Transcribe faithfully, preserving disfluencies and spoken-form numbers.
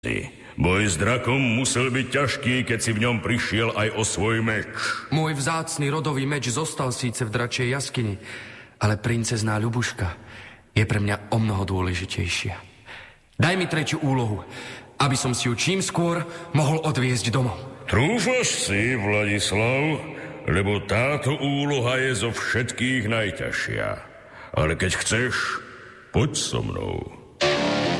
Boj s drakom musel byť ťažký, keď si v ňom prišiel aj o svoj meč. Môj vzácny rodový meč zostal síce v dračej jaskyni, ale princezná Ľubuška je pre mňa omnoho dôležitejšia. Daj mi tretiu úlohu, aby som si ju čím skôr mohol odviezť domov. Trúfaš si, Vladislav, lebo táto úloha je zo všetkých najťažšia. Ale keď chceš, poď so mnou.